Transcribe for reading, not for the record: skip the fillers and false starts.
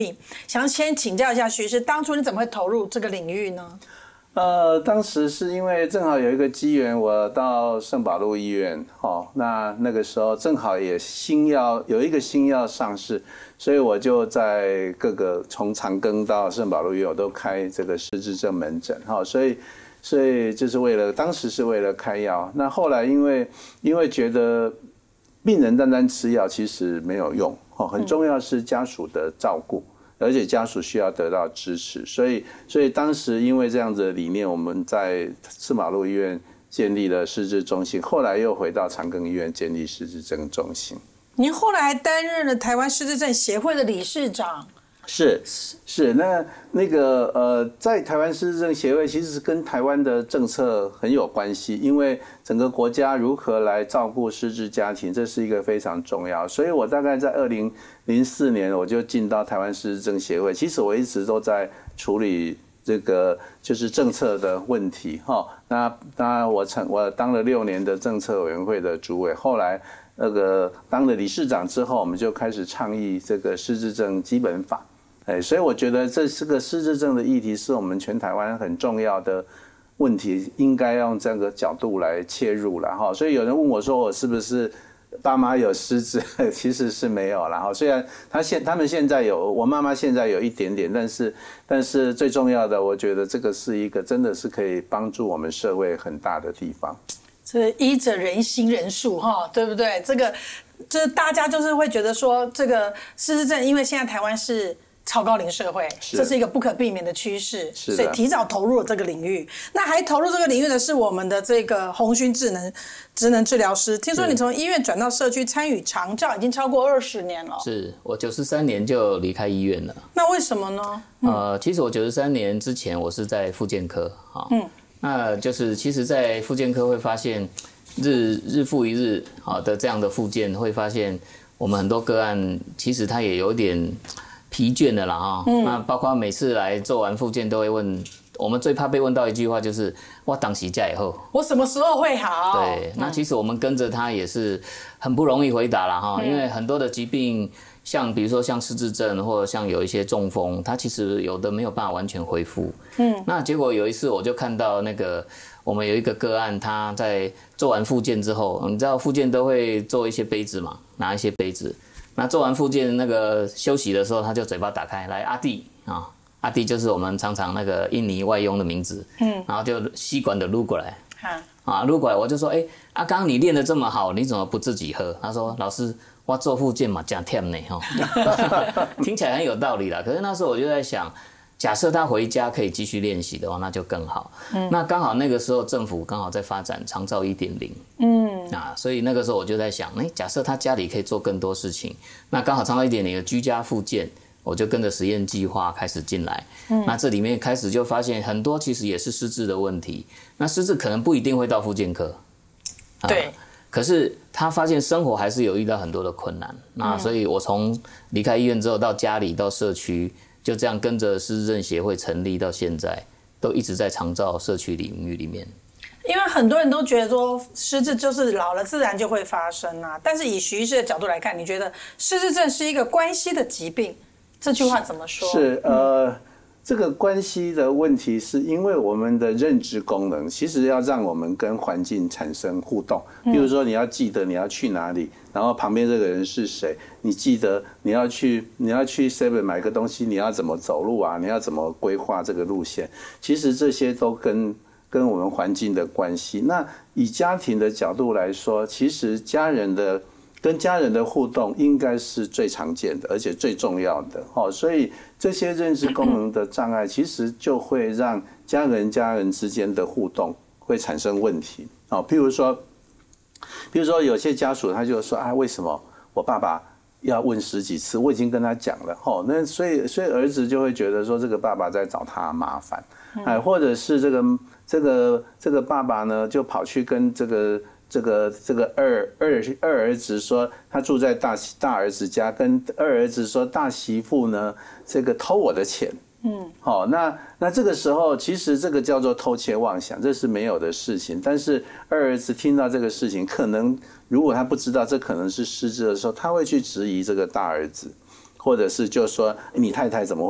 想先请教一下徐医师，当初你怎么会投入这个领域呢？ 当时是因为正好有一个机缘，我到圣保路医院，那个时候正好也有一个新药上市，所以我就在各个从长庚到圣保路医院，我都开这个失智症门诊，所以就是当时是为了开药。那后来因为觉得病人单单吃药其实没有用，很重要是家属的照顾。而且家属需要得到支持，所以当时因为这样子的理念，我们在圣保路医院建立了失智中心，后来又回到长庚医院建立失智症中心。 您后来还担任了台湾失智症协会的理事长。 是，在台湾失智症协会其实跟台湾的政策很有关系，因为整个国家如何来照顾失智家庭，这是一个非常重要。所以我大概在2004年我就进到台湾失智症协会，其实我一直都在处理这个就是政策的问题那我当了6年的政策委员会的主委，后来当了理事长之后，我们就开始倡议这个失智症基本法。所以我觉得这是个失智症的议题，是我们全台湾很重要的问题，应该用这个角度来切入了所以有人问我说，我是不是爸妈有失智？其实是没有啦虽然他们现在有，我妈妈现在有一点点，但是最重要的，我觉得这个是一个真的是可以帮助我们社会很大的地方。 这医者仁心仁术对不对？这大家就是会觉得说，这个失智症，因为现在台湾是超高龄社会，这是一个不可避免的趋势，所以提早投入了这个领域。那还投入这个领域的是我们的这个洪勋职能治疗师。听说你从医院转到社区参与长照已经超过20年了。 是，我93年就离开医院了。 那为什么呢？ 其实我93年之前我是在复健科那就是其实在复健科会发现日复一日的这样的复健，会发现我们很多个案其实他也有点疲倦的啦那包括每次来做完复健都会问，我们最怕被问到一句话就是我当时假以后， 我什么时候会好？ 对，那其实我们跟着他也是很不容易回答啦因为很多的疾病，像比如说像失智症或者像有一些中风，它其实有的没有办法完全恢复。那结果有一次我就看到我们有一个个案，他在做完复健之后，你知道复健都会做一些杯子嘛，拿一些杯子。那做完复健休息的时候，他就嘴巴打开来阿弟阿弟就是我们常常印尼外佣的名字。然后就吸管的撸过来。撸过来我就说刚刚你练得这么好，你怎么不自己喝？他说老师我做复健嘛真忝呢听起来很有道理啦。可是那时候我就在想，假设他回家可以继续练习的话，那就更好。那刚好那个时候政府刚好在发展长照1.0。所以那个时候我就在想，假设他家里可以做更多事情，那刚好长照1.0的居家复健，我就跟着实验计划开始进来。那这里面开始就发现很多其实也是失智的问题。那失智可能不一定会到复健科。 对。 可是他发现生活还是有遇到很多的困难。那所以我从离开医院之后到家里到社区，就这样跟着失智症协会成立到现在，都一直在长照社区领域里面。 因为很多人都觉得说失智就是老了自然就会发生但是以徐医师的角度来看，你觉得失智症是一个关系的疾病，这句话怎么说？ 这个关系的问题是因为我们的认知功能其实要让我们跟环境产生互动。比如说你要记得你要去哪里，然后旁边这个人是谁，你记得你要去 7 买个东西，你要怎么走路你要怎么规划这个路线，其实这些都跟我们环境的关系。那以家庭的角度来说，其实跟家人的互动应该是最常见的，而且最重要的所以这些认知功能的障碍，其实就会让家人之间的互动会产生问题譬如说有些家属他就说为什么我爸爸要问10几次，我已经跟他讲了那所以儿子就会觉得说这个爸爸在找他麻烦或者是这个爸爸呢就跑去跟这个二儿子说他住在大儿子家，跟二儿子说大媳妇呢这个偷我的钱。那这个时候其实这个叫做偷窃妄想，这是没有的事情。但是二儿子听到这个事情，可能如果他不知道这可能是失智的时候，他会去质疑这个大儿子。 或者是就说你太太怎么